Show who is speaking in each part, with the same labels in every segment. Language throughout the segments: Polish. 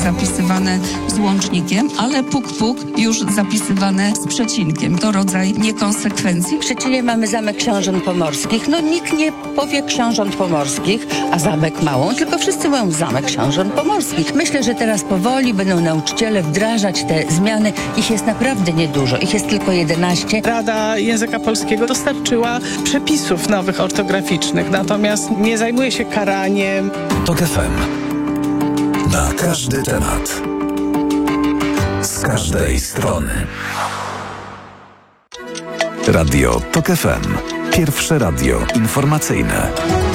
Speaker 1: zapisywane z łącznikiem, ale puk już zapisywane z przecinkiem. To rodzaj niekonsekwencji.
Speaker 2: W Szczecinie mamy Zamek Książąt Pomorskich. Nikt nie powie Książąt Pomorskich, a Zamek Małą, tylko wszyscy mówią Zamek Książąt Pomorskich. Myślę, że teraz powoli będą nauczyciele wdrażać te zmiany. Ich jest naprawdę niedużo. Ich jest tylko 11.
Speaker 3: Rada Języka Polskiego dostarczyła przepisów nowych ortograficznych, natomiast nie zajmuje się karaniem.
Speaker 4: TOK FM. Na każdy temat. Z każdej strony. Radio TOK FM. Pierwsze radio informacyjne.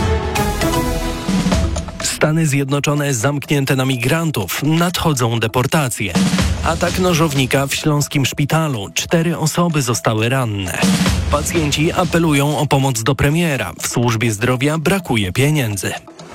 Speaker 5: Stany Zjednoczone zamknięte na migrantów. Nadchodzą deportacje. Atak nożownika w śląskim szpitalu. 4 osoby zostały ranne. Pacjenci apelują o pomoc do premiera. W służbie zdrowia brakuje pieniędzy.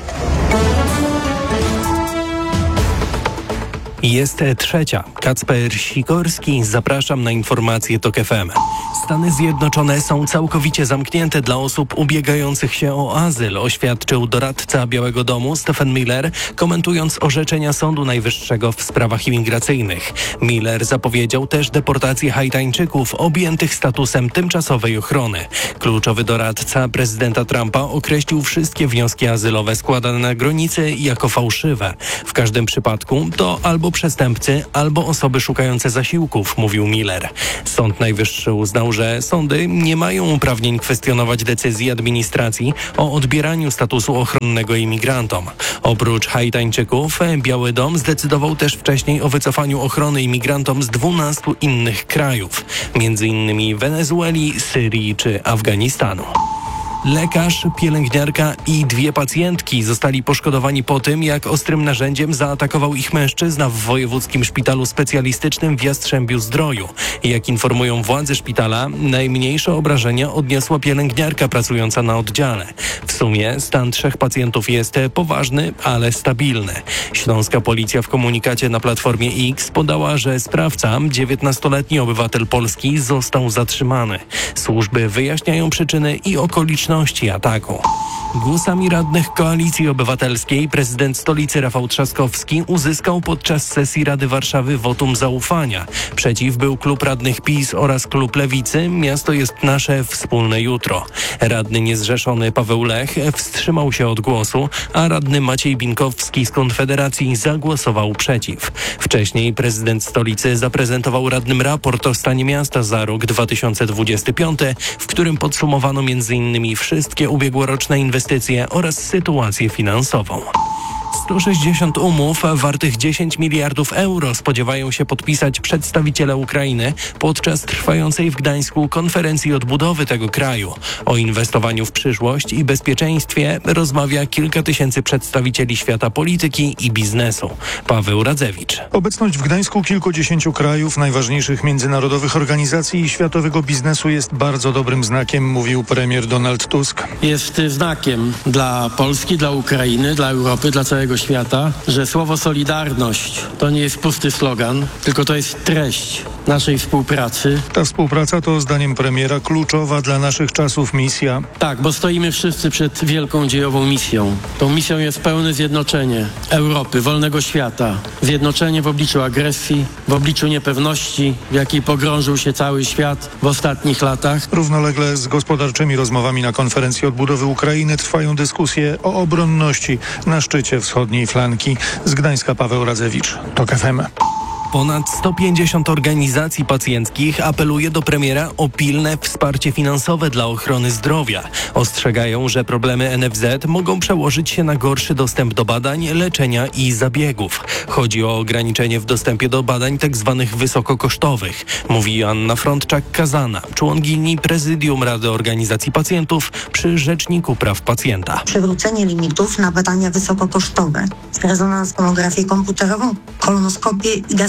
Speaker 5: Jest 3. Kacper Sikorski. Zapraszam na informacje TOK FM. Stany Zjednoczone są całkowicie zamknięte dla osób ubiegających się o azyl, oświadczył doradca Białego Domu Stephen Miller, komentując orzeczenia Sądu Najwyższego w sprawach imigracyjnych. Miller zapowiedział też deportację Haitańczyków objętych statusem tymczasowej ochrony. Kluczowy doradca prezydenta Trumpa określił wszystkie wnioski azylowe składane na granicy jako fałszywe. W każdym przypadku to albo przestępcy, albo osoby szukające zasiłków, mówił Miller. Sąd Najwyższy uznał, że sądy nie mają uprawnień kwestionować decyzji administracji o odbieraniu statusu ochronnego imigrantom. Oprócz Haitańczyków, Biały Dom zdecydował też wcześniej o wycofaniu ochrony imigrantom z 12 innych krajów, m.in. Wenezueli, Syrii czy Afganistanu. Lekarz, pielęgniarka i 2 pacjentki zostali poszkodowani po tym, jak ostrym narzędziem zaatakował ich mężczyzna w wojewódzkim szpitalu specjalistycznym w Jastrzębiu-Zdroju. Jak informują władze szpitala, najmniejsze obrażenia odniosła pielęgniarka pracująca na oddziale. W sumie stan 3 pacjentów jest poważny, ale stabilny. Śląska policja w komunikacie na Platformie X podała, że sprawca, 19-letni obywatel Polski, został zatrzymany. Służby wyjaśniają przyczyny i okoliczności ataku. Głosami radnych Koalicji Obywatelskiej prezydent stolicy Rafał Trzaskowski uzyskał podczas sesji Rady Warszawy wotum zaufania. Przeciw był klub radnych PiS oraz klub Lewicy. Miasto jest nasze, wspólne jutro. Radny niezrzeszony Paweł Lech wstrzymał się od głosu, a radny Maciej Binkowski z Konfederacji zagłosował przeciw. Wcześniej prezydent stolicy zaprezentował radnym raport o stanie miasta za rok 2025, w którym podsumowano m.in. wszystkie ubiegłoroczne inwestycje oraz sytuację finansową. 160 umów wartych 10 miliardów euro spodziewają się podpisać przedstawiciele Ukrainy podczas trwającej w Gdańsku konferencji odbudowy tego kraju. O inwestowaniu w przyszłość i bezpieczeństwie rozmawia kilka tysięcy przedstawicieli świata polityki i biznesu. Paweł Radzewicz.
Speaker 6: Obecność w Gdańsku kilkudziesięciu krajów, najważniejszych międzynarodowych organizacji i światowego biznesu jest bardzo dobrym znakiem, mówił premier Donald Tusk.
Speaker 7: Jest znakiem dla Polski, dla Ukrainy, dla Europy, dla całego świata, że słowo solidarność to nie jest pusty slogan, tylko to jest treść naszej współpracy.
Speaker 6: Ta współpraca to, zdaniem premiera, kluczowa dla naszych czasów misja.
Speaker 7: Tak, bo stoimy wszyscy przed wielką dziejową misją. Tą misją jest pełne zjednoczenie Europy, wolnego świata. Zjednoczenie w obliczu agresji, w obliczu niepewności, w jakiej pogrążył się cały świat w ostatnich latach.
Speaker 6: Równolegle z gospodarczymi rozmowami na konferencji odbudowy Ukrainy trwają dyskusje o obronności na szczycie wschodniej flanki. Z Gdańska Paweł Radzewicz, TOK FM.
Speaker 5: Ponad 150 organizacji pacjenckich apeluje do premiera o pilne wsparcie finansowe dla ochrony zdrowia. Ostrzegają, że problemy NFZ mogą przełożyć się na gorszy dostęp do badań, leczenia i zabiegów. Chodzi o ograniczenie w dostępie do badań tzw. wysokokosztowych, mówi Joanna Frądczak-Kazana, członkini Prezydium Rady Organizacji Pacjentów przy Rzeczniku Praw Pacjenta.
Speaker 8: Przywrócenie limitów na badania wysokokosztowe, rezonans, tomografię komputerową, kolonoskopię i gastroskopię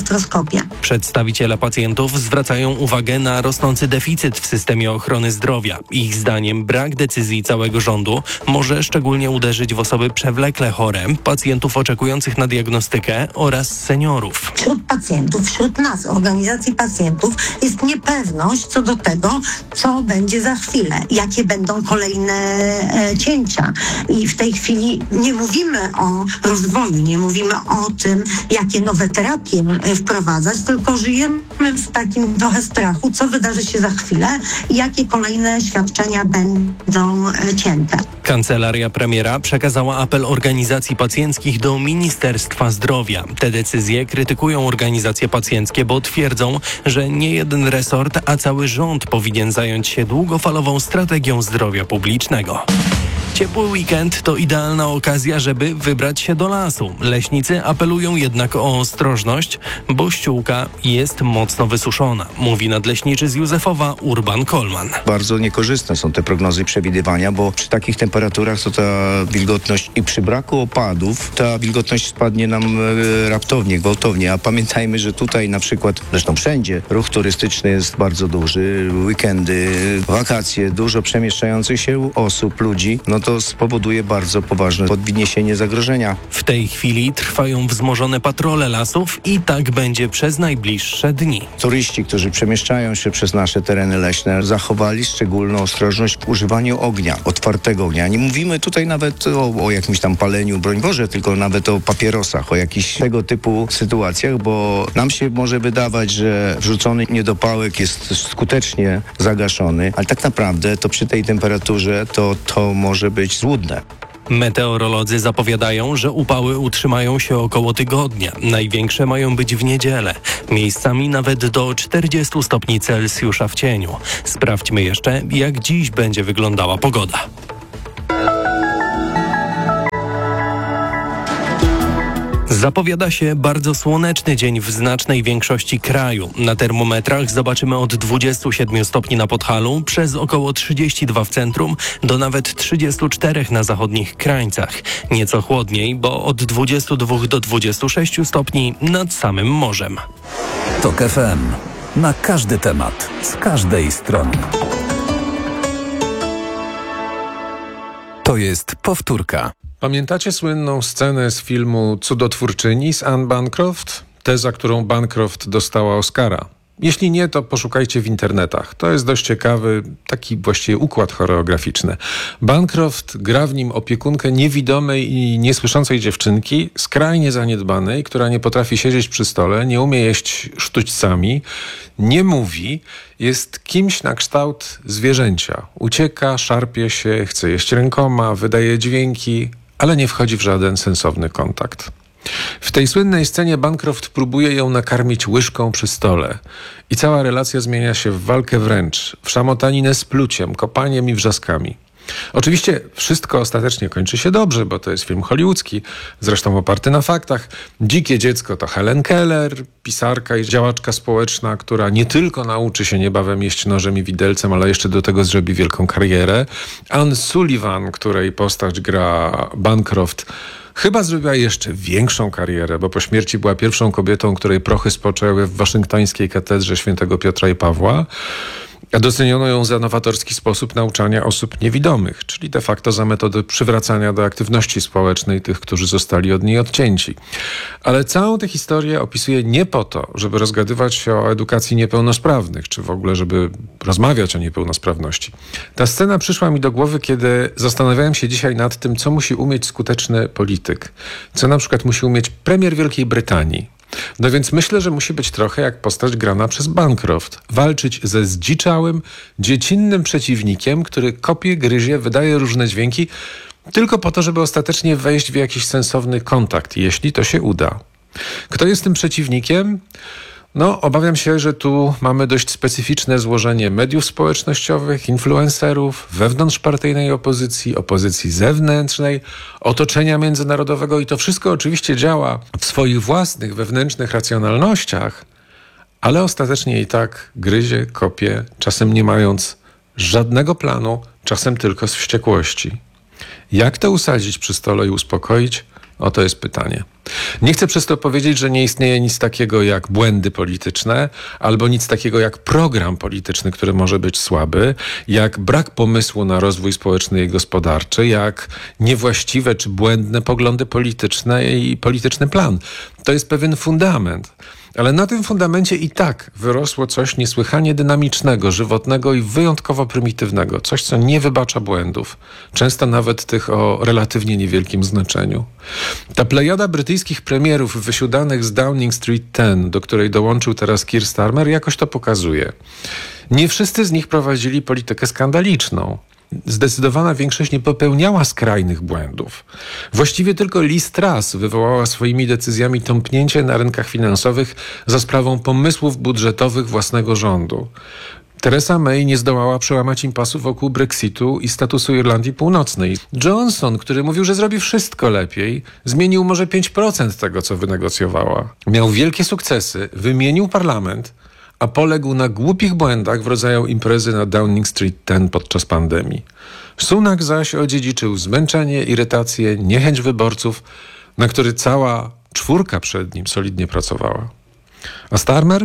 Speaker 8: artroskopię.
Speaker 5: Przedstawiciele pacjentów zwracają uwagę na rosnący deficyt w systemie ochrony zdrowia. Ich zdaniem brak decyzji całego rządu może szczególnie uderzyć w osoby przewlekle chore, pacjentów oczekujących na diagnostykę oraz seniorów.
Speaker 8: Wśród pacjentów, wśród nas, organizacji pacjentów jest niepewność co do tego, co będzie za chwilę, jakie będą kolejne cięcia. I w tej chwili nie mówimy o rozwoju, nie mówimy o tym, jakie nowe terapie wprowadzać, tylko żyjemy w takim trochę strachu, co wydarzy się za chwilę i jakie kolejne świadczenia będą cięte.
Speaker 5: Kancelaria premiera przekazała apel organizacji pacjenckich do Ministerstwa Zdrowia. Te decyzje krytykują organizacje pacjenckie, bo twierdzą, że nie jeden resort, a cały rząd powinien zająć się długofalową strategią zdrowia publicznego. Ciepły weekend to idealna okazja, żeby wybrać się do lasu. Leśnicy apelują jednak o ostrożność, bo ściółka jest mocno wysuszona, mówi nadleśniczy z Józefowa Urban Kolman.
Speaker 9: Bardzo niekorzystne są te prognozy i przewidywania, bo przy takich temperaturach to ta wilgotność i przy braku opadów ta wilgotność spadnie nam raptownie, gwałtownie, a pamiętajmy, że tutaj na przykład, zresztą wszędzie, ruch turystyczny jest bardzo duży, weekendy, wakacje, dużo przemieszczających się osób, ludzi, no to spowoduje bardzo poważne podniesienie zagrożenia.
Speaker 5: W tej chwili trwają wzmożone patrole lasów i tak będzie przez najbliższe dni.
Speaker 9: Turyści, którzy przemieszczają się przez nasze tereny leśne, zachowali szczególną ostrożność w używaniu ognia, otwartego ognia. Nie mówimy tutaj nawet o jakimś tam paleniu, broń Boże, tylko nawet o papierosach, o jakichś tego typu sytuacjach, bo nam się może wydawać, że wrzucony niedopałek jest skutecznie zagaszony, ale tak naprawdę to przy tej temperaturze to może być złudne.
Speaker 5: Meteorolodzy zapowiadają, że upały utrzymają się około tygodnia. Największe mają być w niedzielę. Miejscami nawet do 40 stopni Celsjusza w cieniu. Sprawdźmy jeszcze, jak dziś będzie wyglądała pogoda. Zapowiada się bardzo słoneczny dzień w znacznej większości kraju. Na termometrach zobaczymy od 27 stopni na Podhalu, przez około 32 w centrum, do nawet 34 na zachodnich krańcach. Nieco chłodniej, bo od 22 do 26 stopni nad samym morzem.
Speaker 4: TOK FM. Na każdy temat, z każdej strony. To jest powtórka.
Speaker 10: Pamiętacie słynną scenę z filmu Cudotwórczyni z Anne Bancroft? Tę, za którą Bancroft dostała Oscara. Jeśli nie, to poszukajcie w internetach. To jest dość ciekawy, taki właściwie układ choreograficzny. Bancroft gra w nim opiekunkę niewidomej i niesłyszącej dziewczynki, skrajnie zaniedbanej, która nie potrafi siedzieć przy stole, nie umie jeść sztućcami, nie mówi, jest kimś na kształt zwierzęcia. Ucieka, szarpie się, chce jeść rękoma, wydaje dźwięki, ale nie wchodzi w żaden sensowny kontakt. W tej słynnej scenie Bancroft próbuje ją nakarmić łyżką przy stole i cała relacja zmienia się w walkę wręcz, w szamotaninę z pluciem, kopaniem i wrzaskami. Oczywiście wszystko ostatecznie kończy się dobrze, bo to jest film hollywoodzki, zresztą oparty na faktach. Dzikie dziecko to Helen Keller, pisarka i działaczka społeczna, która nie tylko nauczy się niebawem jeść nożem i widelcem, ale jeszcze do tego zrobi wielką karierę. Anne Sullivan, której postać gra Bancroft, chyba zrobiła jeszcze większą karierę, bo po śmierci była pierwszą kobietą, której prochy spoczęły w waszyngtońskiej katedrze świętego Piotra i Pawła. A doceniono ją za nowatorski sposób nauczania osób niewidomych, czyli de facto za metodę przywracania do aktywności społecznej tych, którzy zostali od niej odcięci. Ale całą tę historię opisuje nie po to, żeby rozgadywać się o edukacji niepełnosprawnych, czy w ogóle, żeby rozmawiać o niepełnosprawności. Ta scena przyszła mi do głowy, kiedy zastanawiałem się dzisiaj nad tym, co musi umieć skuteczny polityk. Co na przykład musi umieć premier Wielkiej Brytanii. No więc myślę, że musi być trochę jak postać grana przez Bancroft. Walczyć ze zdziczałym, dziecinnym przeciwnikiem, który kopie, gryzie, wydaje różne dźwięki, tylko po to, żeby ostatecznie wejść w jakiś sensowny kontakt, jeśli to się uda. Kto jest tym przeciwnikiem? No, obawiam się, że tu mamy dość specyficzne złożenie mediów społecznościowych, influencerów, wewnątrzpartyjnej opozycji, opozycji zewnętrznej, otoczenia międzynarodowego i to wszystko oczywiście działa w swoich własnych wewnętrznych racjonalnościach, ale ostatecznie i tak gryzie, kopie, czasem nie mając żadnego planu, czasem tylko z wściekłości. Jak to usadzić przy stole i uspokoić? Oto jest pytanie. Nie chcę przez to powiedzieć, że nie istnieje nic takiego jak błędy polityczne, albo nic takiego jak program polityczny, który może być słaby, jak brak pomysłu na rozwój społeczny i gospodarczy, jak niewłaściwe czy błędne poglądy polityczne i polityczny plan. To jest pewien fundament. Ale na tym fundamencie i tak wyrosło coś niesłychanie dynamicznego, żywotnego i wyjątkowo prymitywnego. Coś, co nie wybacza błędów. Często nawet tych o relatywnie niewielkim znaczeniu. Ta plejada brytyjskich premierów wysiudanych z Downing Street 10, do której dołączył teraz Keir Starmer, jakoś to pokazuje. Nie wszyscy z nich prowadzili politykę skandaliczną. Zdecydowana większość nie popełniała skrajnych błędów. Właściwie tylko Liz Truss wywołała swoimi decyzjami tąpnięcie na rynkach finansowych za sprawą pomysłów budżetowych własnego rządu. Theresa May nie zdołała przełamać impasu wokół Brexitu i statusu Irlandii Północnej. Johnson, który mówił, że zrobi wszystko lepiej, zmienił może 5% tego, co wynegocjowała. Miał wielkie sukcesy, wymienił parlament, a poległ na głupich błędach w rodzaju imprezy na Downing Street 10 podczas pandemii. Sunak zaś odziedziczył zmęczenie, irytację, niechęć wyborców, na który cała czwórka przed nim solidnie pracowała. A Starmer?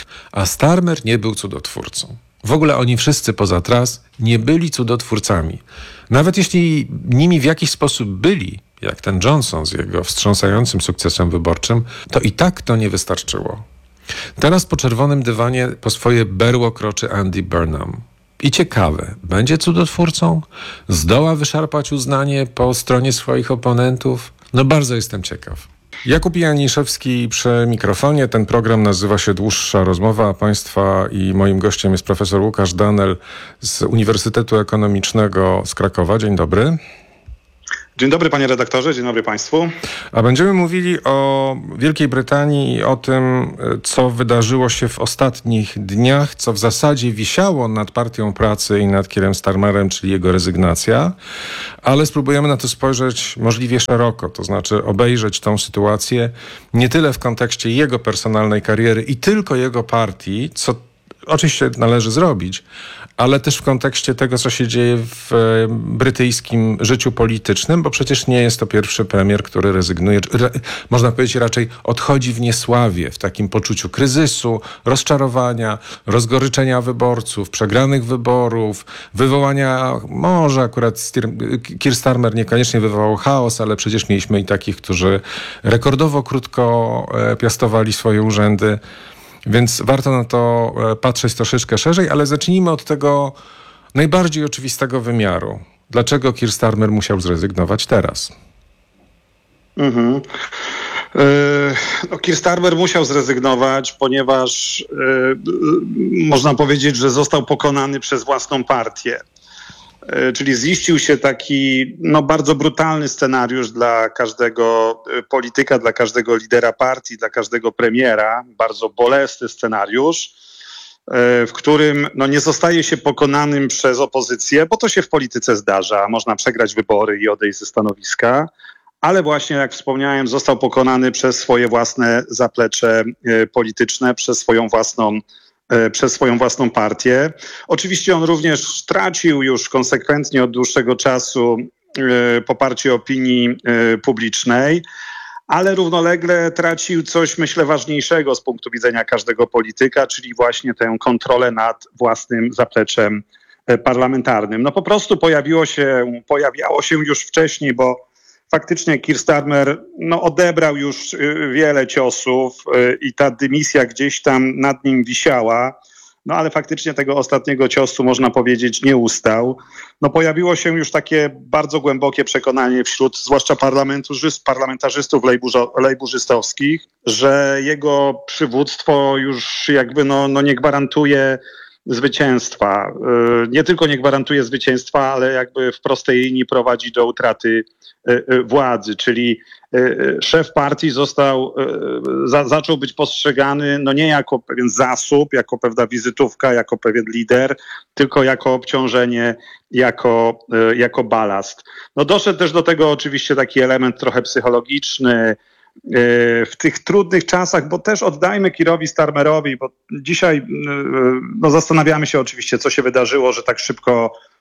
Speaker 10: A Starmer nie był cudotwórcą. W ogóle oni wszyscy poza Truss nie byli cudotwórcami. Nawet jeśli nimi w jakiś sposób byli, jak ten Johnson z jego wstrząsającym sukcesem wyborczym, to i tak to nie wystarczyło. Teraz po czerwonym dywanie po swoje berło kroczy Andy Burnham. I ciekawe, będzie cudotwórcą? Zdoła wyszarpać uznanie po stronie swoich oponentów? No bardzo jestem ciekaw. Jakub Janiszewski przy mikrofonie. Ten program nazywa się Dłuższa Rozmowa, a Państwa i moim gościem jest profesor Łukasz Danel z Uniwersytetu Ekonomicznego z Krakowa. Dzień dobry.
Speaker 11: Dzień dobry panie redaktorze, dzień dobry państwu.
Speaker 10: A będziemy mówili o Wielkiej Brytanii i o tym, co wydarzyło się w ostatnich dniach, co w zasadzie wisiało nad Partią Pracy i nad Keirem Starmerem, czyli jego rezygnacja, ale spróbujemy na to spojrzeć możliwie szeroko, to znaczy obejrzeć tą sytuację nie tyle w kontekście jego personalnej kariery i tylko jego partii, co oczywiście należy zrobić, ale też w kontekście tego, co się dzieje w brytyjskim życiu politycznym, bo przecież nie jest to pierwszy premier, który rezygnuje, można powiedzieć raczej odchodzi w niesławie, w takim poczuciu kryzysu, rozczarowania, rozgoryczenia wyborców, przegranych wyborów, wywołania, może akurat Keir Starmer niekoniecznie wywołał chaos, ale przecież mieliśmy i takich, którzy rekordowo krótko piastowali swoje urzędy. Więc warto na to patrzeć troszeczkę szerzej, ale zacznijmy od tego najbardziej oczywistego wymiaru. Dlaczego Keir Starmer musiał zrezygnować teraz?
Speaker 11: Keir Starmer musiał zrezygnować, ponieważ można powiedzieć, że został pokonany przez własną partię. Czyli ziścił się taki bardzo brutalny scenariusz dla każdego polityka, dla każdego lidera partii, dla każdego premiera. Bardzo bolesny scenariusz, w którym nie zostaje się pokonanym przez opozycję, bo to się w polityce zdarza. Można przegrać wybory i odejść ze stanowiska, ale właśnie, jak wspomniałem, został pokonany przez swoje własne zaplecze polityczne, przez swoją własną partię. Oczywiście on również tracił już konsekwentnie od dłuższego czasu poparcie opinii publicznej, ale równolegle tracił coś, myślę, ważniejszego z punktu widzenia każdego polityka, czyli właśnie tę kontrolę nad własnym zapleczem parlamentarnym. Po prostu pojawiało się już wcześniej, bo faktycznie Keir Starmer odebrał już wiele ciosów i ta dymisja gdzieś tam nad nim wisiała, ale faktycznie tego ostatniego ciosu, można powiedzieć, nie ustał. Pojawiło się już takie bardzo głębokie przekonanie wśród zwłaszcza parlamentarzystów lejburzystowskich, że jego przywództwo już jakby nie gwarantuje zwycięstwa. Nie tylko nie gwarantuje zwycięstwa, ale jakby w prostej linii prowadzi do utraty władzy, czyli szef partii zaczął być postrzegany nie jako pewien zasób, jako pewna wizytówka, jako pewien lider, tylko jako obciążenie, jako balast. Doszedł też do tego oczywiście taki element trochę psychologiczny, w tych trudnych czasach, bo też oddajmy Keirowi Starmerowi, bo dzisiaj zastanawiamy się oczywiście, co się wydarzyło, że tak szybko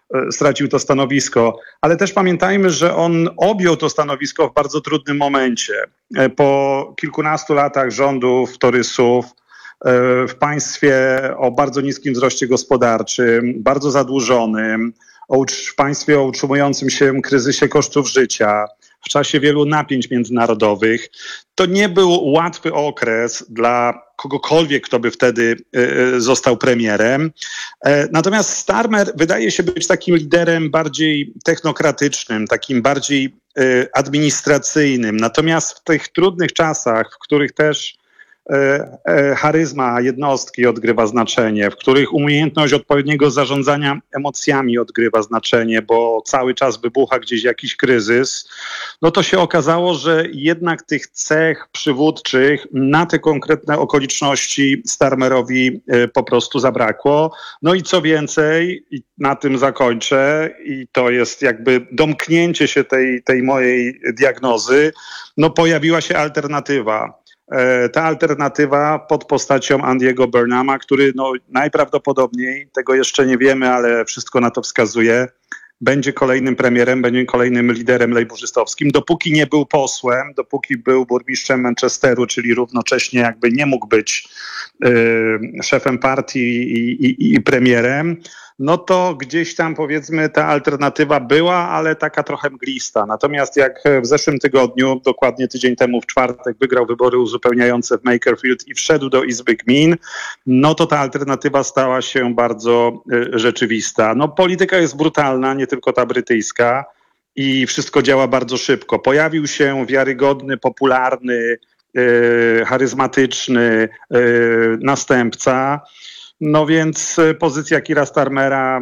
Speaker 11: stracił to stanowisko. Ale też pamiętajmy, że on objął to stanowisko w bardzo trudnym momencie. Po kilkunastu latach rządów torysów, w państwie o bardzo niskim wzroście gospodarczym, bardzo zadłużonym, w państwie o utrzymującym się kryzysie kosztów życia, w czasie wielu napięć międzynarodowych. To nie był łatwy okres dla kogokolwiek, kto by wtedy został premierem. Natomiast Starmer wydaje się być takim liderem bardziej technokratycznym, takim bardziej administracyjnym. Natomiast w tych trudnych czasach, w których też charyzma jednostki odgrywa znaczenie, w których umiejętność odpowiedniego zarządzania emocjami odgrywa znaczenie, bo cały czas wybucha gdzieś jakiś kryzys, no to się okazało, że jednak tych cech przywódczych na te konkretne okoliczności Starmerowi po prostu zabrakło. No i co więcej, i na tym zakończę, i to jest jakby domknięcie się tej mojej diagnozy, no pojawiła się alternatywa. Ta alternatywa pod postacią Andiego Burnhama, który no najprawdopodobniej, tego jeszcze nie wiemy, ale wszystko na to wskazuje, będzie kolejnym premierem, będzie kolejnym liderem lejburzystowskim. Dopóki nie był posłem, dopóki był burmistrzem Manchesteru, czyli równocześnie jakby nie mógł być szefem partii i premierem, no to gdzieś tam powiedzmy ta alternatywa była, ale taka trochę mglista. Natomiast jak w zeszłym tygodniu, dokładnie tydzień temu w czwartek, wygrał wybory uzupełniające w Makerfield i wszedł do Izby Gmin, no to ta alternatywa stała się bardzo rzeczywista. No polityka jest brutalna, nie tylko ta brytyjska, i wszystko działa bardzo szybko. Pojawił się wiarygodny, popularny, charyzmatyczny następca. No więc pozycja Keira Starmera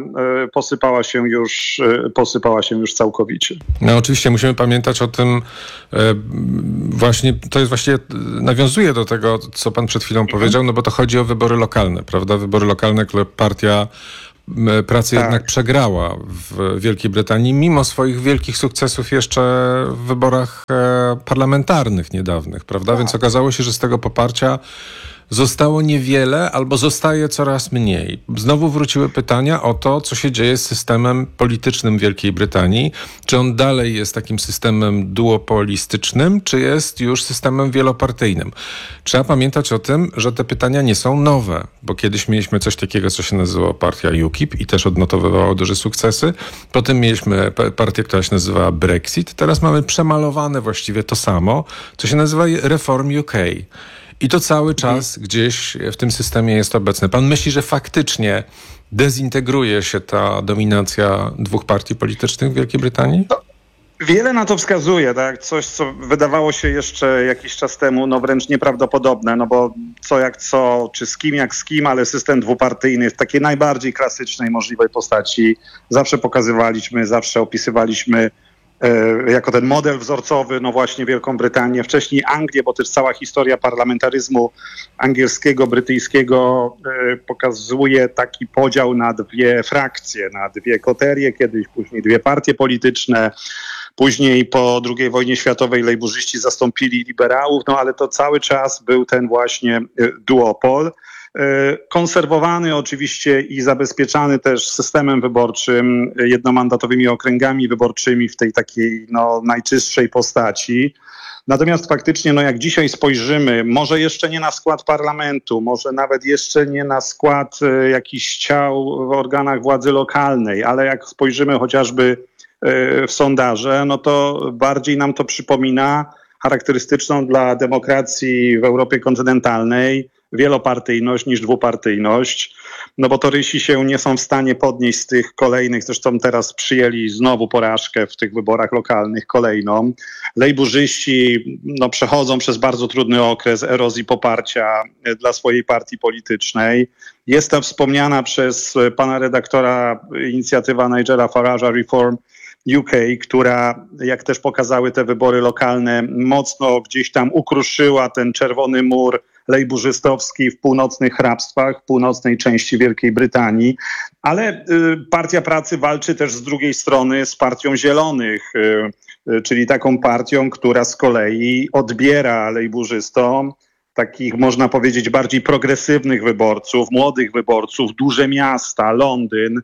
Speaker 11: posypała się już całkowicie.
Speaker 10: No oczywiście musimy pamiętać o tym, właściwie nawiązuje do tego, co pan przed chwilą powiedział, no bo to chodzi o wybory lokalne, prawda? Wybory lokalne, które Partia Pracy jednak przegrała w Wielkiej Brytanii, mimo swoich wielkich sukcesów jeszcze w wyborach parlamentarnych niedawnych, prawda? Więc okazało się, że z tego poparcia zostało niewiele albo zostaje coraz mniej. Znowu wróciły pytania o to, co się dzieje z systemem politycznym Wielkiej Brytanii. Czy on dalej jest takim systemem duopolistycznym, czy jest już systemem wielopartyjnym? Trzeba pamiętać o tym, że te pytania nie są nowe, bo kiedyś mieliśmy coś takiego, co się nazywało partia UKIP i też odnotowywało duże sukcesy. Potem mieliśmy partię, która się nazywała Brexit. Teraz mamy przemalowane właściwie to samo, co się nazywa Reform UK. I to cały czas gdzieś w tym systemie jest obecne. Pan myśli, że faktycznie dezintegruje się ta dominacja dwóch partii politycznych w Wielkiej Brytanii?
Speaker 11: Wiele na to wskazuje, tak? Coś, co wydawało się jeszcze jakiś czas temu no wręcz nieprawdopodobne, no bo co jak co, czy z kim jak z kim, ale system dwupartyjny w takiej najbardziej klasycznej możliwej postaci zawsze pokazywaliśmy, zawsze opisywaliśmy jako ten model wzorcowy, no właśnie Wielką Brytanię, wcześniej Anglię, bo też cała historia parlamentaryzmu angielskiego, brytyjskiego pokazuje taki podział na dwie frakcje, na dwie koterie kiedyś, później dwie partie polityczne, później po II wojnie światowej lejburzyści zastąpili liberałów, no ale to cały czas był ten właśnie duopol. Konserwowany oczywiście i zabezpieczany też systemem wyborczym, jednomandatowymi okręgami wyborczymi w tej takiej no, najczystszej postaci. Natomiast faktycznie, no jak dzisiaj spojrzymy, może jeszcze nie na skład parlamentu, może nawet jeszcze nie na skład jakichś ciał w organach władzy lokalnej, ale jak spojrzymy chociażby w sondaże, no to bardziej nam to przypomina charakterystyczną dla demokracji w Europie kontynentalnej wielopartyjność niż dwupartyjność, no bo torysi się nie są w stanie podnieść z tych kolejnych, zresztą teraz przyjęli znowu porażkę w tych wyborach lokalnych kolejną. Lejburzyści no, przechodzą przez bardzo trudny okres erozji poparcia dla swojej partii politycznej. Jest ta wspomniana przez pana redaktora inicjatywa Nigela Farage'a Reform UK, która, jak też pokazały te wybory lokalne, mocno gdzieś tam ukruszyła ten czerwony mur lejburzystowski w północnych hrabstwach, w północnej części Wielkiej Brytanii, ale Partia Pracy walczy też z drugiej strony z Partią Zielonych, czyli taką partią, która z kolei odbiera lejburzystom takich, można powiedzieć, bardziej progresywnych wyborców, młodych wyborców, duże miasta, Londyn,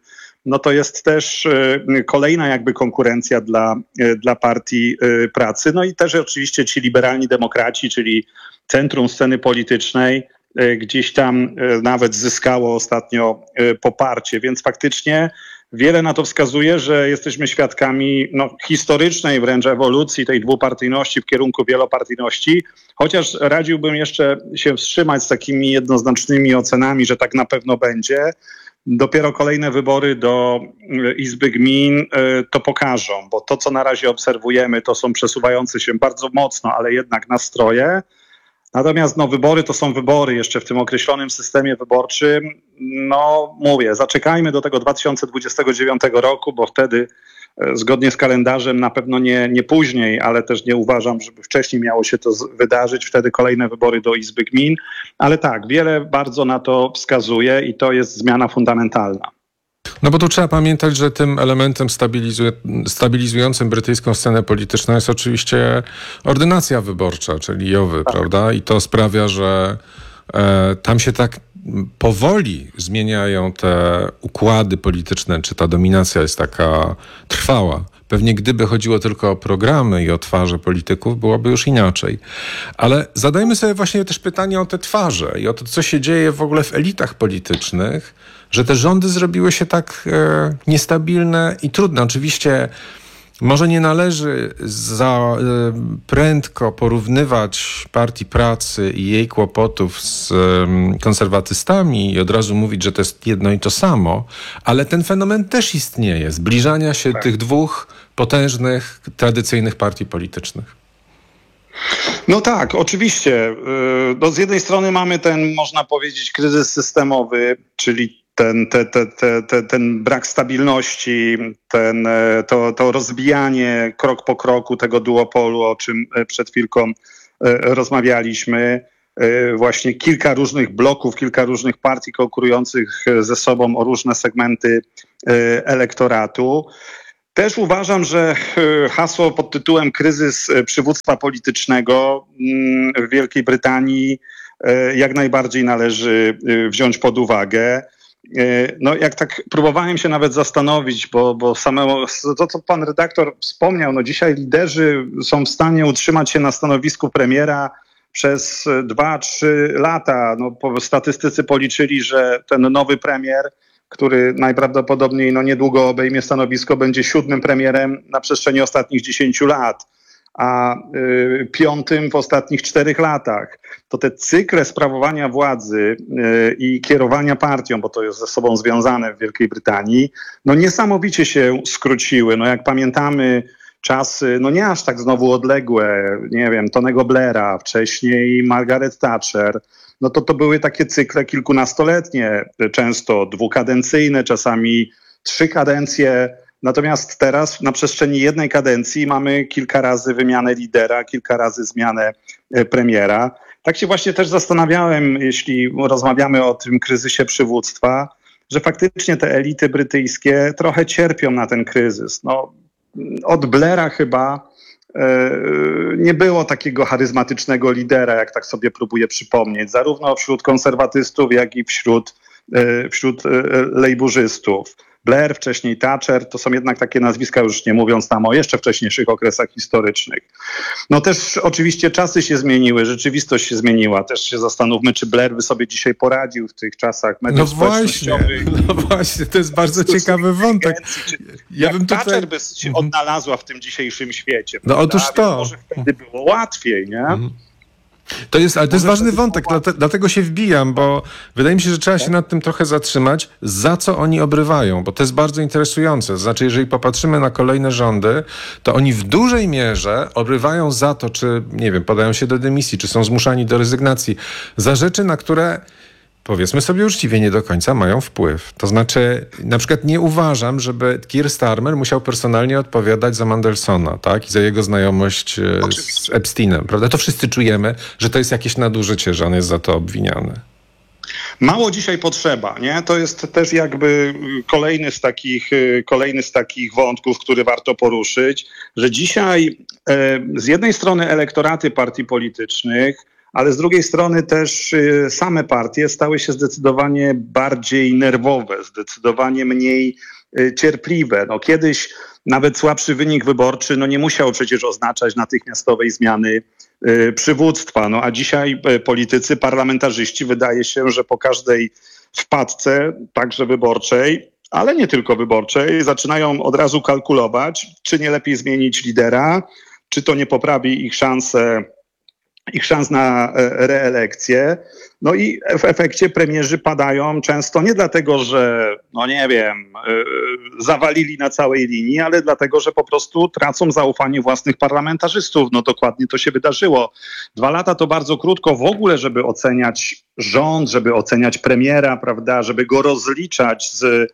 Speaker 11: no to jest też kolejna jakby konkurencja dla partii pracy. No i też oczywiście ci liberalni demokraci, czyli centrum sceny politycznej, gdzieś tam nawet zyskało ostatnio poparcie, więc faktycznie wiele na to wskazuje, że jesteśmy świadkami historycznej wręcz ewolucji tej dwupartyjności w kierunku wielopartyjności, chociaż radziłbym jeszcze się wstrzymać z takimi jednoznacznymi ocenami, że tak na pewno będzie. Dopiero kolejne wybory do Izby Gmin to pokażą, bo to, co na razie obserwujemy, to są przesuwające się bardzo mocno, ale jednak nastroje. Natomiast wybory to są wybory jeszcze w tym określonym systemie wyborczym. Mówię, zaczekajmy do tego 2029 roku, bo wtedy zgodnie z kalendarzem na pewno nie później, ale też nie uważam, żeby wcześniej miało się to wydarzyć. Wtedy kolejne wybory do Izby Gmin. Ale tak, wiele bardzo na to wskazuje i to jest zmiana fundamentalna.
Speaker 10: No bo tu trzeba pamiętać, że tym elementem stabilizującym brytyjską scenę polityczną jest oczywiście ordynacja wyborcza, czyli JOW-y, prawda? I to sprawia, że tam się tak powoli zmieniają te układy polityczne, czy ta dominacja jest taka trwała. Pewnie gdyby chodziło tylko o programy i o twarze polityków, byłoby już inaczej. Ale zadajmy sobie właśnie też pytanie o te twarze i o to, co się dzieje w ogóle w elitach politycznych, że te rządy zrobiły się tak niestabilne i trudne. Oczywiście może nie należy za prędko porównywać Partii Pracy i jej kłopotów z konserwatystami i od razu mówić, że to jest jedno i to samo, ale ten fenomen też istnieje, zbliżania się tych dwóch potężnych, tradycyjnych partii politycznych.
Speaker 11: No tak, oczywiście. Z jednej strony mamy ten, można powiedzieć, kryzys systemowy, czyli ten brak stabilności, to rozbijanie krok po kroku tego duopolu, o czym przed chwilką rozmawialiśmy. Właśnie kilka różnych bloków, kilka różnych partii konkurujących ze sobą o różne segmenty elektoratu. Też uważam, że hasło pod tytułem kryzys przywództwa politycznego w Wielkiej Brytanii jak najbardziej należy wziąć pod uwagę. Jak tak próbowałem się nawet zastanowić, bo to, co pan redaktor wspomniał, dzisiaj liderzy są w stanie utrzymać się na stanowisku premiera przez 2-3 lata. Statystycy policzyli, że ten nowy premier, który najprawdopodobniej niedługo obejmie stanowisko, będzie 7. premierem na przestrzeni ostatnich 10 lat, a 5. w ostatnich 4 latach. To te cykle sprawowania władzy i kierowania partią, bo to jest ze sobą związane w Wielkiej Brytanii, niesamowicie się skróciły. Jak pamiętamy czasy, nie aż tak znowu odległe, nie wiem, Tonego Blaira, wcześniej Margaret Thatcher, to były takie cykle kilkunastoletnie, często dwukadencyjne, czasami 3 kadencje. Natomiast teraz na przestrzeni jednej kadencji mamy kilka razy wymianę lidera, kilka razy zmianę premiera. Tak się właśnie też zastanawiałem, jeśli rozmawiamy o tym kryzysie przywództwa, że faktycznie te elity brytyjskie trochę cierpią na ten kryzys. Od Blaira chyba nie było takiego charyzmatycznego lidera, jak tak sobie próbuję przypomnieć, zarówno wśród konserwatystów, jak i wśród lejburzystów. Blair, wcześniej Thatcher, to są jednak takie nazwiska, już nie mówiąc tam o jeszcze wcześniejszych okresach historycznych. Też oczywiście czasy się zmieniły, rzeczywistość się zmieniła. Też się zastanówmy, czy Blair by sobie dzisiaj poradził w tych czasach mediów społecznościowych.
Speaker 10: No właśnie, to jest bardzo ciekawy wątek.
Speaker 11: Thatcher by się odnalazła w tym dzisiejszym świecie.
Speaker 10: Otóż to.
Speaker 11: Może wtedy było łatwiej, nie?
Speaker 10: Ale to jest ważny wątek, dlatego się wbijam, bo wydaje mi się, że trzeba się nad tym trochę zatrzymać, za co oni obrywają, bo to jest bardzo interesujące. Znaczy, jeżeli popatrzymy na kolejne rządy, to oni w dużej mierze obrywają za to, czy, nie wiem, podają się do dymisji, czy są zmuszani do rezygnacji, za rzeczy, na które, powiedzmy sobie uczciwie, nie do końca mają wpływ. To znaczy, na przykład nie uważam, żeby Keir Starmer musiał personalnie odpowiadać za Mandelsona, tak? I za jego znajomość z Epsteinem, prawda? To wszyscy czujemy, że to jest jakieś nadużycie, że on jest za to obwiniany.
Speaker 11: Mało dzisiaj potrzeba, nie? To jest też jakby kolejny z takich wątków, który warto poruszyć, że dzisiaj z jednej strony elektoraty partii politycznych, ale z drugiej strony też same partie stały się zdecydowanie bardziej nerwowe, zdecydowanie mniej cierpliwe. No, kiedyś nawet słabszy wynik wyborczy nie musiał przecież oznaczać natychmiastowej zmiany przywództwa. No, a dzisiaj politycy, parlamentarzyści, wydaje się, że po każdej wpadce, także wyborczej, ale nie tylko wyborczej, zaczynają od razu kalkulować, czy nie lepiej zmienić lidera, czy to nie poprawi ich szans na reelekcję. No i w efekcie premierzy padają często nie dlatego, że, zawalili na całej linii, ale dlatego, że po prostu tracą zaufanie własnych parlamentarzystów. No dokładnie to się wydarzyło. 2 lata to bardzo krótko w ogóle, żeby oceniać rząd, żeby oceniać premiera, prawda, żeby go rozliczać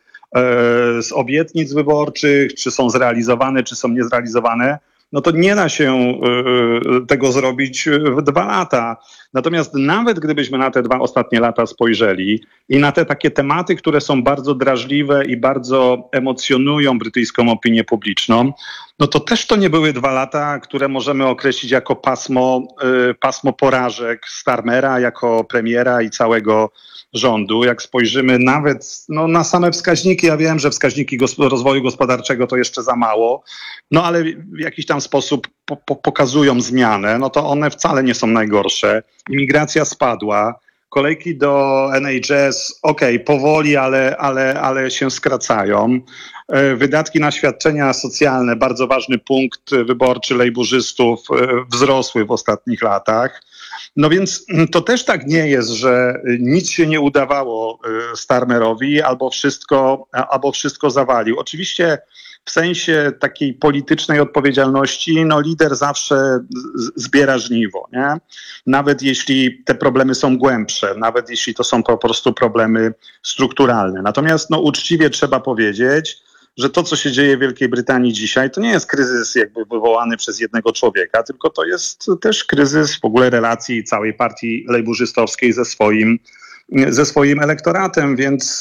Speaker 11: z obietnic wyborczych, czy są zrealizowane, czy są niezrealizowane. No to nie da się tego zrobić w 2 lata. Natomiast nawet gdybyśmy na te 2 ostatnie lata spojrzeli i na te takie tematy, które są bardzo drażliwe i bardzo emocjonują brytyjską opinię publiczną, no to też to nie były 2 lata, które możemy określić jako pasmo porażek Starmera, jako premiera i całego rządu. Jak spojrzymy nawet na same wskaźniki, ja wiem, że wskaźniki rozwoju gospodarczego to jeszcze za mało, ale w jakiś tam sposób pokazują zmianę, no to one wcale nie są najgorsze. Imigracja spadła, kolejki do NHS, powoli, ale się skracają. Wydatki na świadczenia socjalne, bardzo ważny punkt wyborczy lejburzystów, wzrosły w ostatnich latach. No więc to też tak nie jest, że nic się nie udawało Starmerowi albo wszystko zawalił. Oczywiście w sensie takiej politycznej odpowiedzialności, lider zawsze zbiera żniwo, nie? Nawet jeśli te problemy są głębsze, nawet jeśli to są po prostu problemy strukturalne. Natomiast uczciwie trzeba powiedzieć, że to, co się dzieje w Wielkiej Brytanii dzisiaj, to nie jest kryzys jakby wywołany przez jednego człowieka, tylko to jest też kryzys w ogóle relacji całej partii lejburzystowskiej ze swoim elektoratem, więc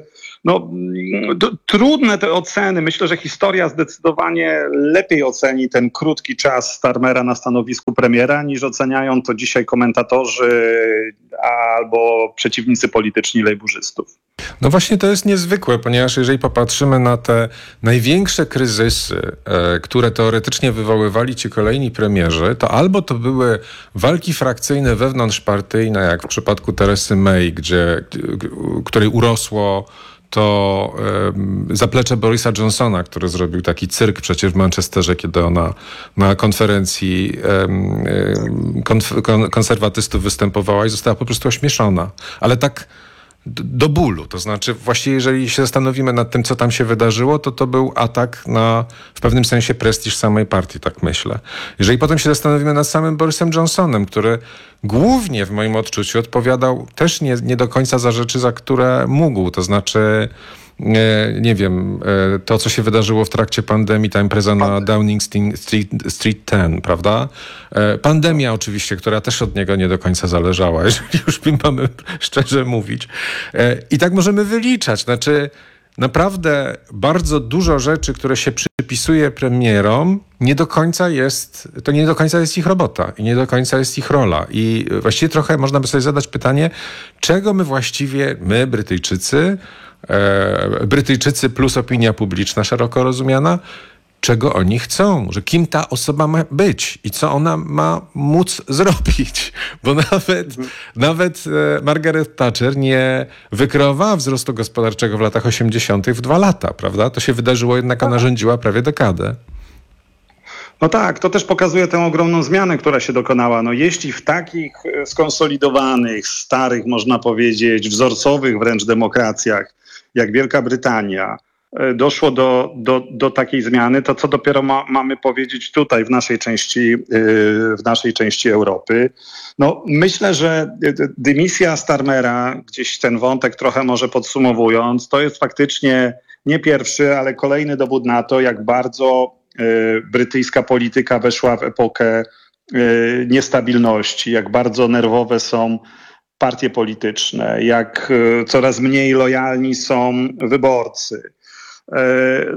Speaker 11: trudne te oceny. Myślę, że historia zdecydowanie lepiej oceni ten krótki czas Starmera na stanowisku premiera, niż oceniają to dzisiaj komentatorzy albo przeciwnicy polityczni lejburzystów.
Speaker 10: No właśnie to jest niezwykłe, ponieważ jeżeli popatrzymy na te największe kryzysy, które teoretycznie wywoływali ci kolejni premierzy, to albo to były walki frakcyjne wewnątrzpartyjne, jak w przypadku Teresy May, której urosło to zaplecze Borisa Johnsona, który zrobił taki cyrk przecież w Manchesterze, kiedy ona na konferencji konserwatystów występowała i została po prostu ośmieszona. Ale tak do bólu. To znaczy właściwie jeżeli się zastanowimy nad tym, co tam się wydarzyło, to był atak na w pewnym sensie prestiż samej partii, tak myślę. Jeżeli potem się zastanowimy nad samym Borisem Johnsonem, który głównie w moim odczuciu odpowiadał też nie do końca za rzeczy, za które mógł. To znaczy nie wiem, to co się wydarzyło w trakcie pandemii, ta impreza na Downing Street 10, prawda? Pandemia oczywiście, która też od niego nie do końca zależała, jeżeli już mamy szczerze mówić. I tak możemy wyliczać. Znaczy naprawdę bardzo dużo rzeczy, które się przypisuje premierom, nie do końca jest ich robota i nie do końca jest ich rola. I właściwie trochę można by sobie zadać pytanie, czego my właściwie, my Brytyjczycy plus opinia publiczna szeroko rozumiana, czego oni chcą, że kim ta osoba ma być i co ona ma móc zrobić. Bo nawet Margaret Thatcher nie wykreowała wzrostu gospodarczego w latach 80. w 2 lata, prawda? To się wydarzyło, jednak ona rządziła prawie dekadę.
Speaker 11: No tak, to też pokazuje tę ogromną zmianę, która się dokonała. Jeśli w takich skonsolidowanych, starych, można powiedzieć, wzorcowych wręcz demokracjach, jak Wielka Brytania, doszło do takiej zmiany, to co dopiero mamy powiedzieć tutaj w naszej części Europy. Myślę, że dymisja Starmera, gdzieś ten wątek trochę może podsumowując, to jest faktycznie nie pierwszy, ale kolejny dowód na to, jak bardzo brytyjska polityka weszła w epokę niestabilności, jak bardzo nerwowe są partie polityczne, jak coraz mniej lojalni są wyborcy.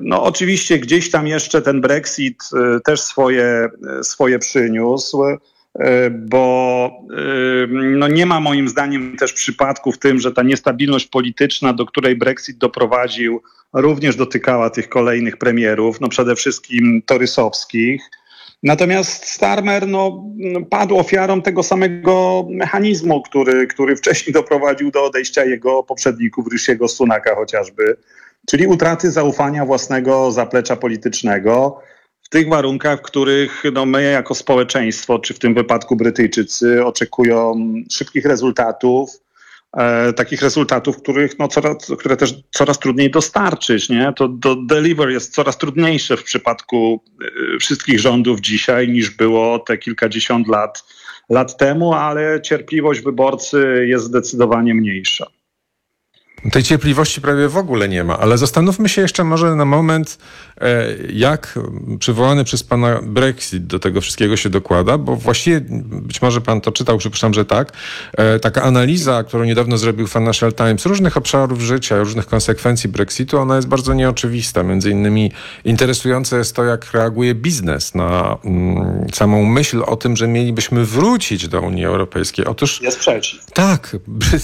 Speaker 11: Oczywiście gdzieś tam jeszcze ten Brexit też swoje przyniósł, bo no nie ma moim zdaniem też przypadku w tym, że ta niestabilność polityczna, do której Brexit doprowadził, również dotykała tych kolejnych premierów, no przede wszystkim torysowskich. Natomiast Starmer padł ofiarą tego samego mechanizmu, który wcześniej doprowadził do odejścia jego poprzedników, Rishiego Sunaka chociażby, czyli utraty zaufania własnego zaplecza politycznego w tych warunkach, w których my jako społeczeństwo, czy w tym wypadku Brytyjczycy, oczekują szybkich rezultatów, takich rezultatów, które też coraz trudniej dostarczyć. Nie? To deliver jest coraz trudniejsze w przypadku wszystkich rządów dzisiaj niż było te kilkadziesiąt lat temu, ale cierpliwość wyborcy jest zdecydowanie mniejsza.
Speaker 10: Tej cierpliwości prawie w ogóle nie ma, ale zastanówmy się jeszcze może na moment, jak przywołany przez pana Brexit do tego wszystkiego się dokłada, bo właściwie, być może pan to czytał, przypuszczam, że tak, taka analiza, którą niedawno zrobił Financial Times, różnych obszarów życia, różnych konsekwencji Brexitu, ona jest bardzo nieoczywista. Między innymi interesujące jest to, jak reaguje biznes na samą myśl o tym, że mielibyśmy wrócić do Unii Europejskiej. Otóż
Speaker 11: jest przeciw.
Speaker 10: Tak,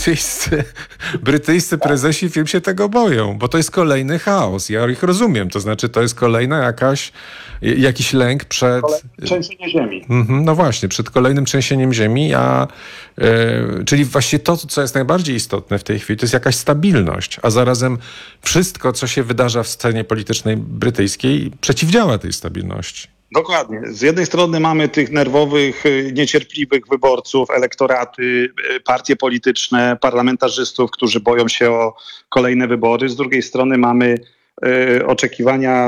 Speaker 10: brytyjscy prezesi firm się tego boją, bo to jest kolejny chaos. Ja ich rozumiem. To znaczy, to jest kolejna jakiś lęk przed...
Speaker 11: Trzęsienie ziemi.
Speaker 10: No właśnie, przed kolejnym trzęsieniem ziemi, czyli właśnie to, co jest najbardziej istotne w tej chwili, to jest jakaś stabilność, a zarazem wszystko, co się wydarza w scenie politycznej brytyjskiej, przeciwdziała tej stabilności.
Speaker 11: Dokładnie. Z jednej strony mamy tych nerwowych, niecierpliwych wyborców, elektoraty, partie polityczne, parlamentarzystów, którzy boją się o kolejne wybory. Z drugiej strony mamy oczekiwania,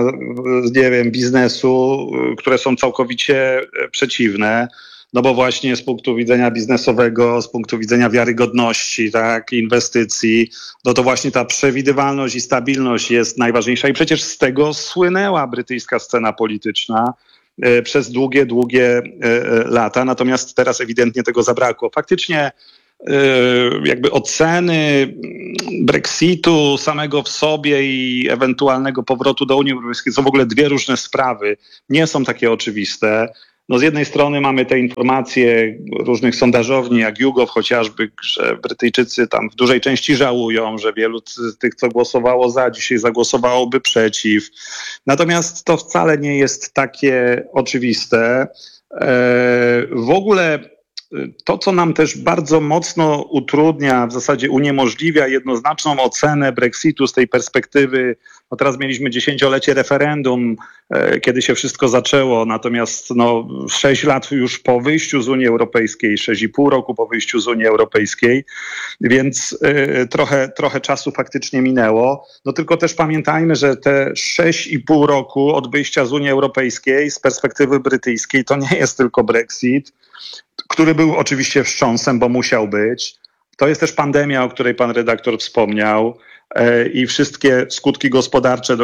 Speaker 11: biznesu, które są całkowicie przeciwne. No bo właśnie z punktu widzenia biznesowego, z punktu widzenia wiarygodności, tak, inwestycji, no to właśnie ta przewidywalność i stabilność jest najważniejsza i przecież z tego słynęła brytyjska scena polityczna przez długie lata, natomiast teraz ewidentnie tego zabrakło. Faktycznie jakby oceny Brexitu samego w sobie i ewentualnego powrotu do Unii Europejskiej są w ogóle dwie różne sprawy, nie są takie oczywiste. No z jednej strony mamy te informacje różnych sondażowni, jak YouGov chociażby, że Brytyjczycy tam w dużej części żałują, że wielu z tych, co głosowało za, dzisiaj zagłosowałoby przeciw. Natomiast to wcale nie jest takie oczywiste. W ogóle to, co nam też bardzo mocno utrudnia, w zasadzie uniemożliwia jednoznaczną ocenę Brexitu z tej perspektywy, no teraz mieliśmy 10-lecie referendum, kiedy się wszystko zaczęło, natomiast 6 lat już po wyjściu z Unii Europejskiej, 6,5 roku po wyjściu z Unii Europejskiej, więc trochę czasu faktycznie minęło. No tylko też pamiętajmy, że te 6,5 roku od wyjścia z Unii Europejskiej z perspektywy brytyjskiej to nie jest tylko Brexit, który był oczywiście wstrząsem, bo musiał być. To jest też pandemia, o której pan redaktor wspomniał i wszystkie skutki gospodarcze,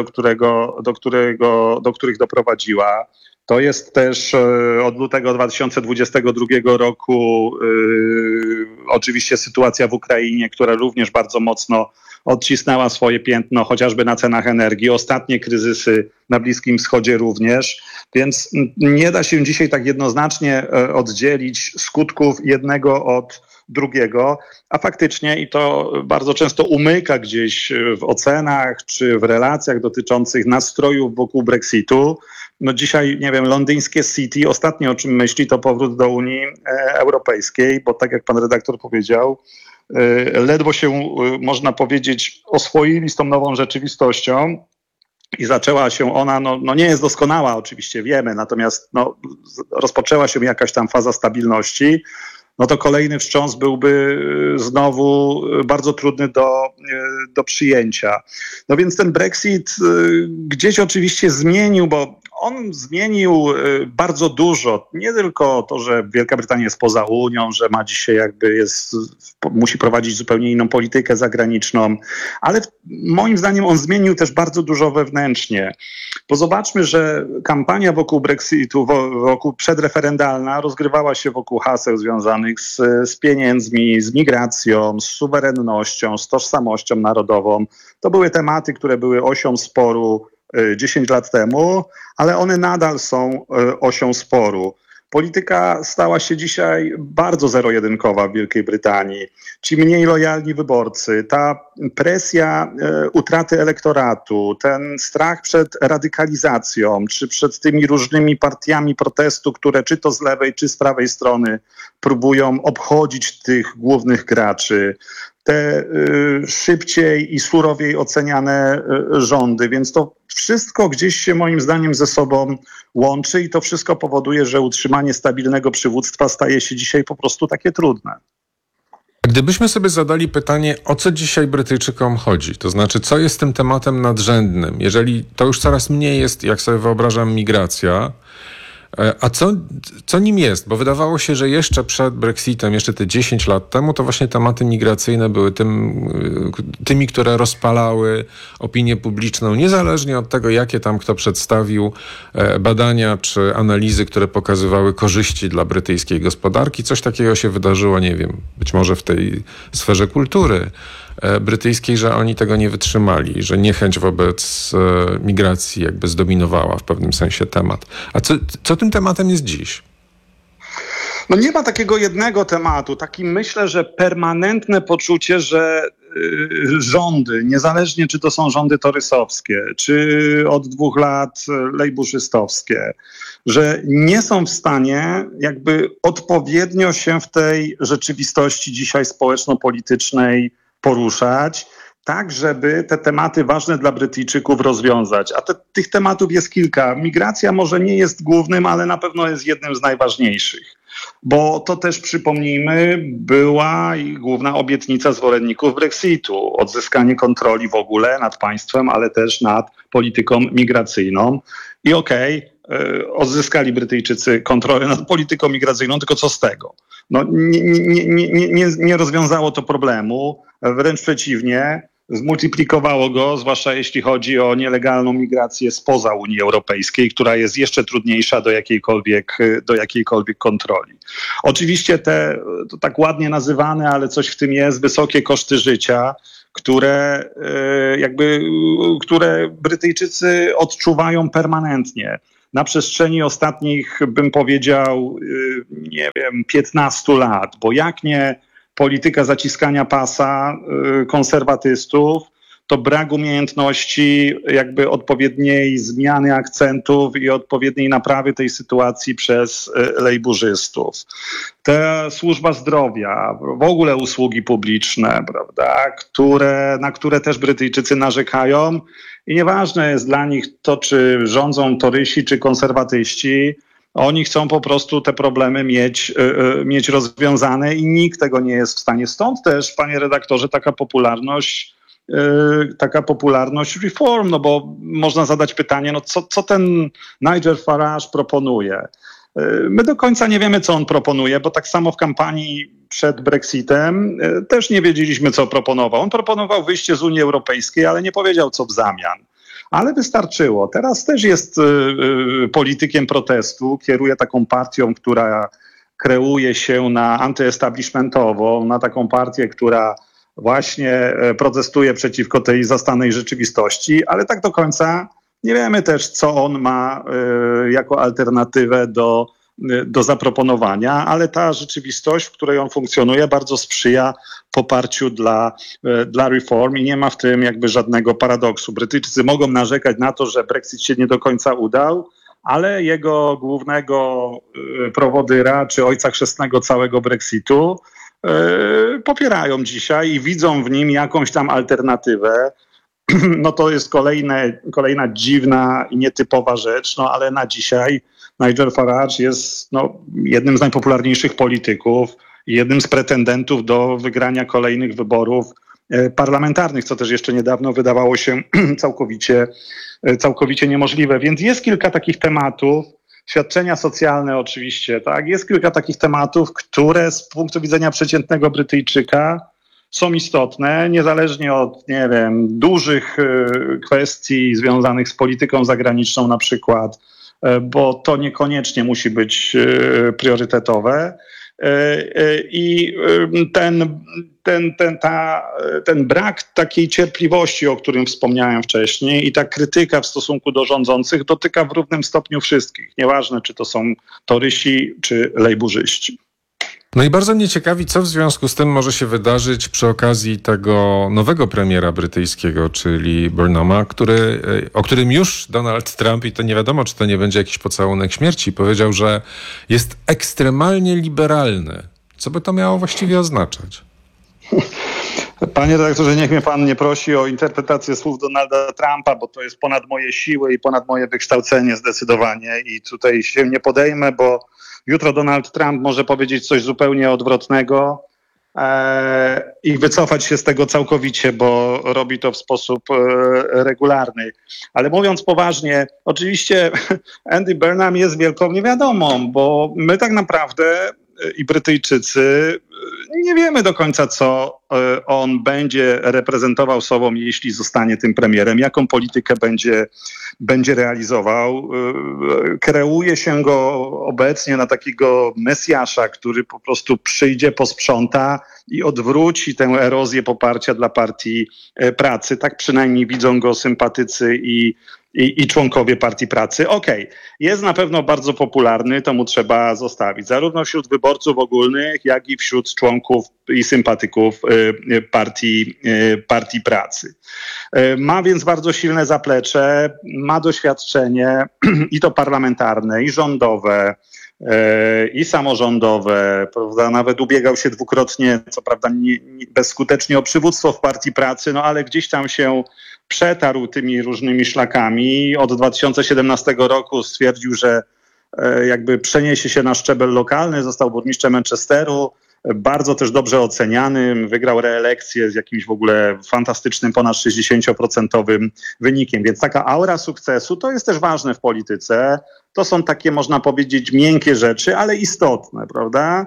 Speaker 11: do których doprowadziła. To jest też od lutego 2022 roku oczywiście sytuacja w Ukrainie, która również bardzo mocno odcisnęła swoje piętno chociażby na cenach energii. Ostatnie kryzysy na Bliskim Wschodzie również. Więc nie da się dzisiaj tak jednoznacznie oddzielić skutków jednego od drugiego, a faktycznie i to bardzo często umyka gdzieś w ocenach czy w relacjach dotyczących nastrojów wokół Brexitu. No dzisiaj, londyńskie City ostatnio o czym myśli, to powrót do Unii Europejskiej, bo tak jak pan redaktor powiedział, ledwo się, można powiedzieć, oswoili z tą nową rzeczywistością i zaczęła się ona, nie jest doskonała oczywiście, wiemy, natomiast rozpoczęła się jakaś tam faza stabilności, no to kolejny wstrząs byłby znowu bardzo trudny do przyjęcia. No więc ten Brexit gdzieś oczywiście zmienił, bo on zmienił bardzo dużo. Nie tylko to, że Wielka Brytania jest poza Unią, że ma dzisiaj musi prowadzić zupełnie inną politykę zagraniczną, ale moim zdaniem on zmienił też bardzo dużo wewnętrznie. Bo zobaczmy, że kampania wokół Brexitu, wokół przedreferendalna rozgrywała się wokół haseł związanych z pieniędzmi, z migracją, z suwerennością, z tożsamością narodową. To były tematy, które były osią sporu 10 lat temu, ale one nadal są osią sporu. Polityka stała się dzisiaj bardzo zero-jedynkowa w Wielkiej Brytanii. Ci mniej lojalni wyborcy, ta presja utraty elektoratu, ten strach przed radykalizacją, czy przed tymi różnymi partiami protestu, które czy to z lewej, czy z prawej strony próbują obchodzić tych głównych graczy, te szybciej i surowiej oceniane rządy, więc to wszystko gdzieś się moim zdaniem ze sobą łączy i to wszystko powoduje, że utrzymanie stabilnego przywództwa staje się dzisiaj po prostu takie trudne.
Speaker 10: Gdybyśmy sobie zadali pytanie, o co dzisiaj Brytyjczykom chodzi, to znaczy, co jest tym tematem nadrzędnym, jeżeli to już coraz mniej jest, jak sobie wyobrażam, migracja, a co nim jest? Bo wydawało się, że jeszcze przed Brexitem, jeszcze te 10 lat temu, to właśnie tematy migracyjne były tymi, które rozpalały opinię publiczną, niezależnie od tego, jakie tam kto przedstawił badania czy analizy, które pokazywały korzyści dla brytyjskiej gospodarki. Coś takiego się wydarzyło, nie wiem, być może w tej sferze kultury brytyjskiej, że oni tego nie wytrzymali, że niechęć wobec migracji jakby zdominowała w pewnym sensie temat. A co tym tematem jest dziś?
Speaker 11: No nie ma takiego jednego tematu. Myślę, że permanentne poczucie, że rządy, niezależnie czy to są rządy torysowskie, czy od 2 lat lejburzystowskie, że nie są w stanie jakby odpowiednio się w tej rzeczywistości dzisiaj społeczno-politycznej poruszać, tak żeby te tematy ważne dla Brytyjczyków rozwiązać. A tych tematów jest kilka. Migracja może nie jest głównym, ale na pewno jest jednym z najważniejszych. Bo to też, przypomnijmy, była i główna obietnica zwolenników Brexitu. Odzyskanie kontroli w ogóle nad państwem, ale też nad polityką migracyjną. I odzyskali Brytyjczycy kontrolę nad polityką migracyjną, tylko co z tego? No, nie rozwiązało to problemu, wręcz przeciwnie, zmultiplikowało go, zwłaszcza jeśli chodzi o nielegalną migrację spoza Unii Europejskiej, która jest jeszcze trudniejsza do jakiejkolwiek kontroli. Oczywiście to tak ładnie nazywane, ale coś w tym jest, wysokie koszty życia, które Brytyjczycy odczuwają permanentnie. Na przestrzeni ostatnich, bym powiedział, 15 lat, bo jak nie polityka zaciskania pasa konserwatystów, to brak umiejętności jakby odpowiedniej zmiany akcentów i odpowiedniej naprawy tej sytuacji przez lejburzystów. Ta służba zdrowia, w ogóle usługi publiczne, prawda, na które też Brytyjczycy narzekają i nieważne jest dla nich to, czy rządzą torysi, czy konserwatyści. Oni chcą po prostu te problemy mieć rozwiązane i nikt tego nie jest w stanie. Stąd też, panie redaktorze, taka popularność reform, no bo można zadać pytanie, no co ten Nigel Farage proponuje? My do końca nie wiemy, co on proponuje, bo tak samo w kampanii przed Brexitem też nie wiedzieliśmy, co proponował. On proponował wyjście z Unii Europejskiej, ale nie powiedział, co w zamian. Ale wystarczyło. Teraz też jest politykiem protestu, kieruje taką partią, która kreuje się na antyestablishmentową, na taką partię, która właśnie protestuje przeciwko tej zastanej rzeczywistości, ale tak do końca nie wiemy też, co on ma jako alternatywę do zaproponowania, ale ta rzeczywistość, w której on funkcjonuje, bardzo sprzyja poparciu dla reform i nie ma w tym jakby żadnego paradoksu. Brytyjczycy mogą narzekać na to, że Brexit się nie do końca udał, ale jego głównego prowodyra, czy ojca chrzestnego całego Brexitu popierają dzisiaj i widzą w nim jakąś tam alternatywę. No to jest kolejna dziwna i nietypowa rzecz, no ale na dzisiaj Nigel Farage jest jednym z najpopularniejszych polityków i jednym z pretendentów do wygrania kolejnych wyborów parlamentarnych, co też jeszcze niedawno wydawało się całkowicie niemożliwe. Więc jest kilka takich tematów, świadczenia socjalne oczywiście, tak? Jest kilka takich tematów, które z punktu widzenia przeciętnego Brytyjczyka są istotne, niezależnie od, dużych kwestii związanych z polityką zagraniczną na przykład, bo to niekoniecznie musi być priorytetowe. I ten brak takiej cierpliwości, o którym wspomniałem wcześniej, i ta krytyka w stosunku do rządzących dotyka w równym stopniu wszystkich. Nieważne, czy to są torysi, czy lejburzyści.
Speaker 10: No i bardzo mnie ciekawi, co w związku z tym może się wydarzyć przy okazji tego nowego premiera brytyjskiego, czyli Burnhama, o którym już Donald Trump, i to nie wiadomo, czy to nie będzie jakiś pocałunek śmierci, powiedział, że jest ekstremalnie liberalny. Co by to miało właściwie oznaczać?
Speaker 11: Panie redaktorze, niech mnie pan nie prosi o interpretację słów Donalda Trumpa, bo to jest ponad moje siły i ponad moje wykształcenie zdecydowanie i tutaj się nie podejmę, bo jutro Donald Trump może powiedzieć coś zupełnie odwrotnego i wycofać się z tego całkowicie, bo robi to w sposób regularny. Ale mówiąc poważnie, oczywiście Andy Burnham jest wielką niewiadomą, bo my tak naprawdę i Brytyjczycy nie wiemy do końca, co on będzie reprezentował sobą, jeśli zostanie tym premierem, jaką politykę będzie realizował. Kreuje się go obecnie na takiego mesjasza, który po prostu przyjdzie, posprząta i odwróci tę erozję poparcia dla Partii Pracy. Tak przynajmniej widzą go sympatycy i członkowie Partii Pracy. Okej, jest na pewno bardzo popularny, to mu trzeba zostawić. Zarówno wśród wyborców ogólnych, jak i wśród członków i sympatyków Partii Pracy. Ma więc bardzo silne zaplecze, ma doświadczenie i to parlamentarne, i rządowe, i samorządowe, prawda? Nawet ubiegał się dwukrotnie, co prawda bezskutecznie, o przywództwo w Partii Pracy, no ale gdzieś tam się przetarł tymi różnymi szlakami. Od 2017 roku stwierdził, że jakby przeniesie się na szczebel lokalny, został burmistrzem Manchesteru, bardzo też dobrze ocenianym, wygrał reelekcję z jakimś w ogóle fantastycznym, ponad 60% wynikiem. Więc taka aura sukcesu to jest też ważne w polityce. To są takie, można powiedzieć, miękkie rzeczy, ale istotne, prawda?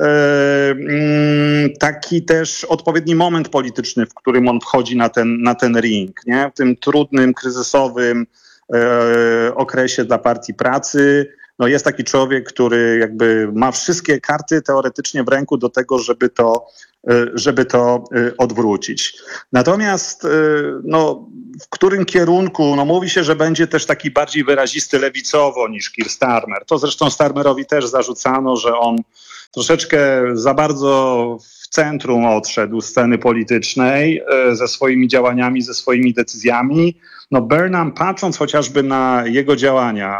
Speaker 11: Taki też odpowiedni moment polityczny, w którym on wchodzi na ten ring, nie? W tym trudnym, kryzysowym okresie dla Partii Pracy. No jest taki człowiek, który jakby ma wszystkie karty teoretycznie w ręku do tego, żeby to odwrócić. Natomiast no, w którym kierunku, no mówi się, że będzie też taki bardziej wyrazisty lewicowo niż Keir Starmer. To zresztą Starmerowi też zarzucano, że on troszeczkę za bardzo w centrum odszedł sceny politycznej ze swoimi działaniami, ze swoimi decyzjami. No Burnham, patrząc chociażby na jego działania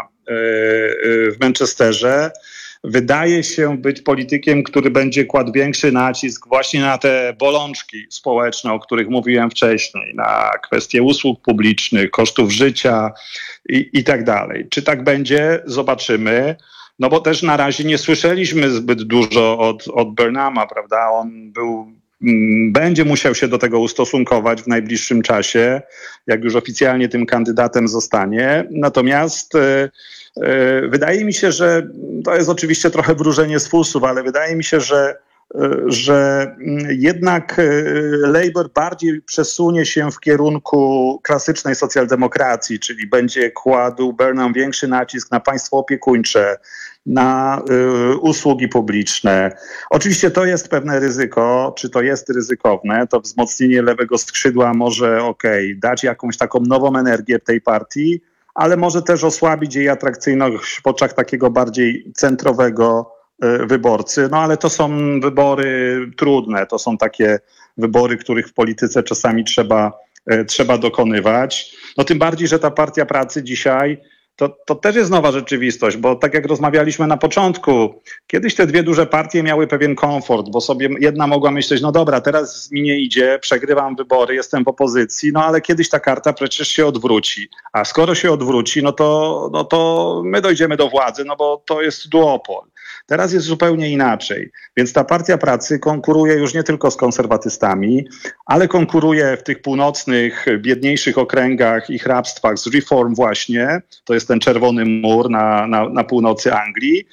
Speaker 11: w Manchesterze, wydaje się być politykiem, który będzie kładł większy nacisk właśnie na te bolączki społeczne, o których mówiłem wcześniej, na kwestie usług publicznych, kosztów życia i tak dalej. Czy tak będzie? Zobaczymy. No bo też na razie nie słyszeliśmy zbyt dużo od Burnhama, prawda? On będzie musiał się do tego ustosunkować w najbliższym czasie, jak już oficjalnie tym kandydatem zostanie. Natomiast wydaje mi się, że to jest oczywiście trochę wróżenie z fusów, ale wydaje mi się, że jednak Labour bardziej przesunie się w kierunku klasycznej socjaldemokracji, czyli będzie kładł Burnham większy nacisk na państwo opiekuńcze, na usługi publiczne. Oczywiście to jest pewne ryzyko, czy to jest ryzykowne, to wzmocnienie lewego skrzydła może dać jakąś taką nową energię tej partii, ale może też osłabić jej atrakcyjność w oczach takiego bardziej centrowego wyborcy. No ale to są wybory trudne, to są takie wybory, których w polityce czasami trzeba dokonywać. No tym bardziej, że ta Partia Pracy dzisiaj to też jest nowa rzeczywistość, bo tak jak rozmawialiśmy na początku, kiedyś te dwie duże partie miały pewien komfort, bo sobie jedna mogła myśleć, no dobra, teraz mi nie idzie, przegrywam wybory, jestem w opozycji, no ale kiedyś ta karta przecież się odwróci. A skoro się odwróci, no to my dojdziemy do władzy, no bo to jest duopol. Teraz jest zupełnie inaczej. Więc ta Partia Pracy konkuruje już nie tylko z konserwatystami, ale konkuruje w tych północnych, biedniejszych okręgach i hrabstwach z Reform właśnie. To jest ten czerwony mur na północy Anglii.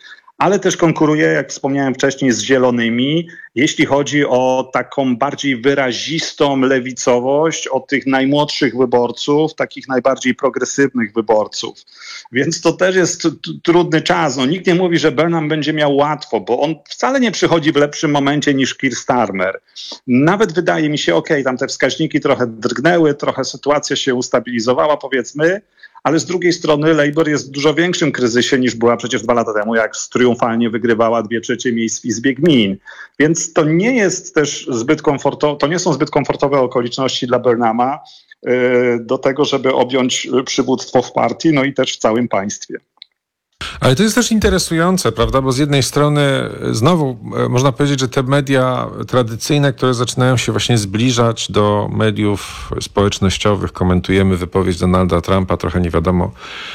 Speaker 11: ale też konkuruje, jak wspomniałem wcześniej, z Zielonymi, jeśli chodzi o taką bardziej wyrazistą lewicowość od tych najmłodszych wyborców, takich najbardziej progresywnych wyborców. Więc to też jest trudny czas. No, nikt nie mówi, że Burnham będzie miał łatwo, bo on wcale nie przychodzi w lepszym momencie niż Keir Starmer. Nawet wydaje mi się, tam te wskaźniki trochę drgnęły, trochę sytuacja się ustabilizowała, powiedzmy, ale z drugiej strony Labour jest w dużo większym kryzysie niż była przecież 2 lata temu, jak triumfalnie wygrywała 2/3 miejsc w Izbie Gmin. Więc to nie jest też to nie są zbyt komfortowe okoliczności dla Burnhama do tego, żeby objąć przywództwo w partii, no i też w całym państwie.
Speaker 10: Ale to jest też interesujące, prawda? Bo z jednej strony znowu można powiedzieć, że te media tradycyjne, które zaczynają się właśnie zbliżać do mediów społecznościowych, komentujemy wypowiedź Donalda Trumpa, trochę nie wiadomo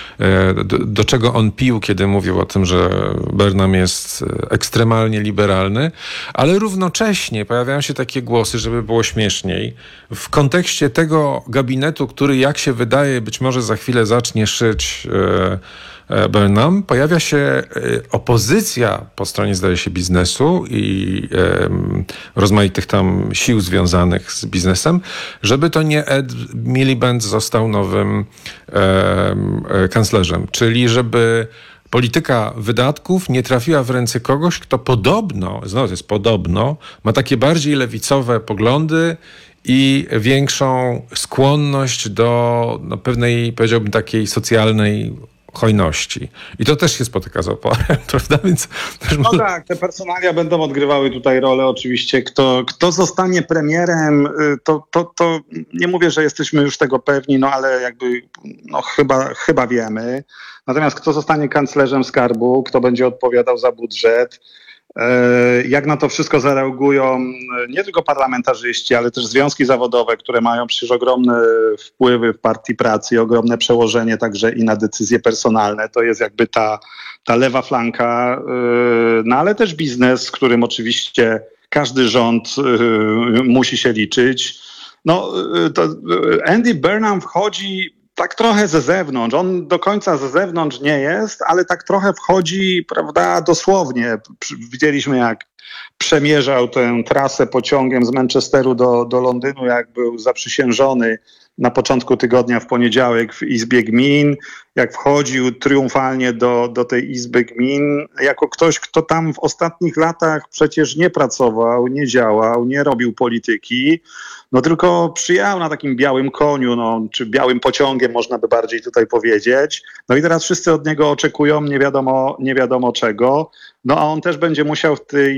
Speaker 10: do czego on pił, kiedy mówił o tym, że Burnham jest ekstremalnie liberalny, ale równocześnie pojawiają się takie głosy, żeby było śmieszniej, w kontekście tego gabinetu, który jak się wydaje być może za chwilę zacznie szyć Burnham, pojawia się opozycja po stronie, zdaje się, biznesu i rozmaitych tam sił związanych z biznesem, żeby to nie Ed Miliband został nowym kanclerzem. Czyli żeby polityka wydatków nie trafiła w ręce kogoś, kto podobno, znowu to jest podobno, ma takie bardziej lewicowe poglądy i większą skłonność do pewnej, powiedziałbym, takiej socjalnej hojności. I to też się spotyka z oporem, prawda? Więc też
Speaker 11: tak, te personalia będą odgrywały tutaj rolę oczywiście. Kto zostanie premierem, to nie mówię, że jesteśmy już tego pewni, no ale jakby chyba wiemy. Natomiast kto zostanie kanclerzem skarbu, kto będzie odpowiadał za budżet, jak na to wszystko zareagują nie tylko parlamentarzyści, ale też związki zawodowe, które mają przecież ogromne wpływy w Partii Pracy i ogromne przełożenie także i na decyzje personalne. To jest jakby ta lewa flanka, no ale też biznes, z którym oczywiście każdy rząd musi się liczyć. No, to Andy Burnham wchodzi tak trochę ze zewnątrz. On do końca ze zewnątrz nie jest, ale tak trochę wchodzi, prawda, dosłownie. Widzieliśmy, jak przemierzał tę trasę pociągiem z Manchesteru do Londynu, jak był zaprzysiężony na początku tygodnia w poniedziałek w Izbie Gmin, jak wchodził triumfalnie do tej Izby Gmin, jako ktoś, kto tam w ostatnich latach przecież nie pracował, nie działał, nie robił polityki, no tylko przyjechał na takim białym koniu, czy białym pociągiem można by bardziej tutaj powiedzieć. No i teraz wszyscy od niego oczekują nie wiadomo czego, no a on też będzie musiał w tej